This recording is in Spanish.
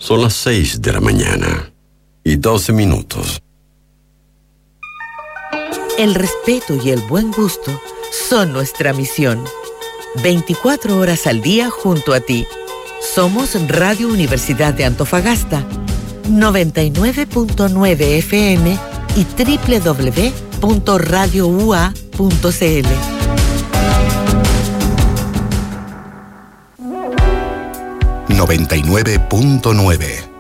Son las 6 de la mañana y 12 minutos. El respeto y el buen gusto son nuestra misión. 24 horas al día junto a ti. Somos Radio Universidad de Antofagasta, 99.9 FM y www.radioua.cl. 99.9